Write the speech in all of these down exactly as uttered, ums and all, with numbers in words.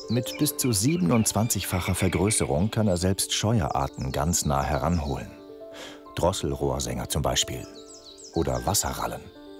Mit bis zu siebenundzwanzigfacher Vergrößerung kann er selbst Scheuerarten ganz nah heranholen. Drosselrohrsänger zum Beispiel. Oder Wasserrallen.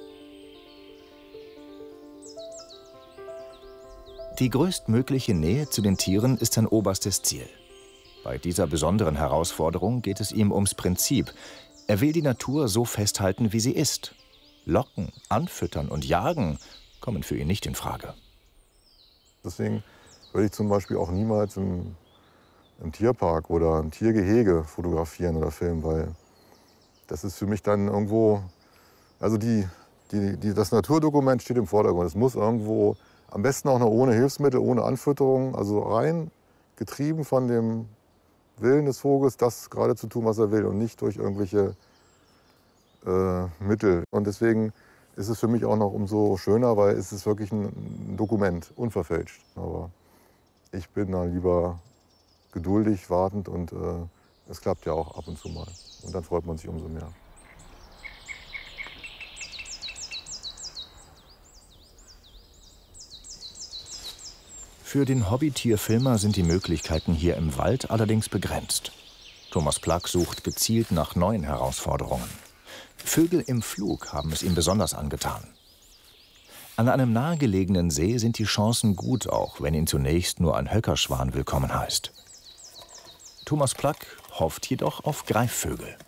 Die größtmögliche Nähe zu den Tieren ist sein oberstes Ziel. Bei dieser besonderen Herausforderung geht es ihm ums Prinzip. Er will die Natur so festhalten, wie sie ist. Locken, anfüttern und jagen kommen für ihn nicht in Frage. Deswegen würde ich zum Beispiel auch niemals im, im Tierpark oder im Tiergehege fotografieren oder filmen, weil das ist für mich dann irgendwo, also die, die, die, das Naturdokument steht im Vordergrund. Es muss irgendwo, am besten auch noch ohne Hilfsmittel, ohne Anfütterung, also rein getrieben von dem Willen des Vogels, das gerade zu tun, was er will und nicht durch irgendwelche äh, Mittel. Und deswegen ist es für mich auch noch umso schöner, weil es ist wirklich ein Dokument, unverfälscht. Aber ich bin da lieber geduldig, wartend und äh, es klappt ja auch ab und zu mal. Und dann freut man sich umso mehr. Für den Hobbytierfilmer sind die Möglichkeiten hier im Wald allerdings begrenzt. Thomas Plack sucht gezielt nach neuen Herausforderungen. Vögel im Flug haben es ihm besonders angetan. An einem nahegelegenen See sind die Chancen gut, auch wenn ihn zunächst nur ein Höckerschwan willkommen heißt. Thomas Plack hofft jedoch auf Greifvögel.